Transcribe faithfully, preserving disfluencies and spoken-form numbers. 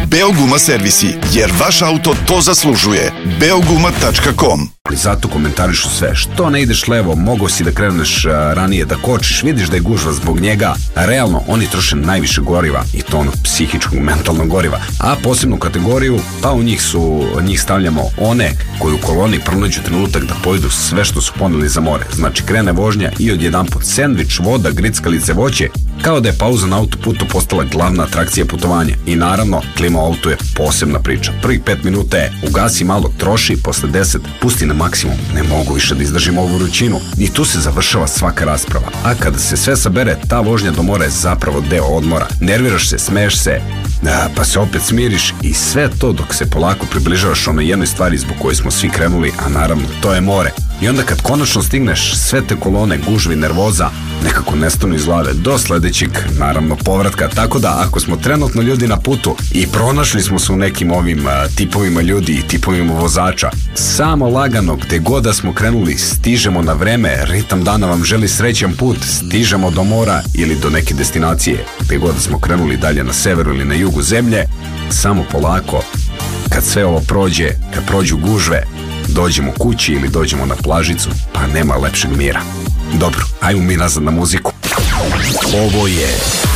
Beoguma servisi, jer vaš auto to zaslužuje. beoguma tačka com. Zato komentarišu sve. Što ne ideš levo, mogao si da kreneš ranije, da kočiš, vidiš da je gužva zbog njega. Realno, oni troše najviše goriva, i to ono psihičkog, mentalnog goriva. A posebnu kategoriju, pa u njih su, njih stavljamo one koji u koloni pronađu trenutak da pojedu sve što su poneli za more. Znači, krene vožnja i odjedanput sendvič, voda, grickalice, voće, kao da je pauza na autoputu postala glavna atrakcija putovanja. I naravno, klima u autu je posebna priča. Prvih pet minuta je ugasi malo, troši, posle deset pusti na maksimum. Ne mogu više da izdržim ovu vrućinu. I tu se završava svaka rasprava. A kada se sve sabere, ta vožnja do mora je zapravo deo odmora. Nerviraš se, smeješ se, a, pa se opet smiriš i sve to dok se polako približavaš onoj jednoj stvari zbog koje smo svi krenuli, a naravno to je more. I onda kad konačno stigneš, sve te kolone, gužvi, nervoza nekako nestanu iz glave do sledećeg, naravno, povratka. Tako da ako smo trenutno ljudi na putu i pronašli smo se u nekim ovim a, tipovima ljudi i tipovima vozača, samo lagano, gde god da smo krenuli, stižemo na vreme, ritam dana vam želi srećan put, stižemo do mora ili do neke destinacije, gde god da smo krenuli, dalje na severu ili na jugu zemlje, samo polako, kad sve ovo prođe, kad prođu gužve, dođemo kući ili dođemo na plažicu, pa nema lepšeg mira. Dobro, ajmo mi nazad na muziku. Ovo je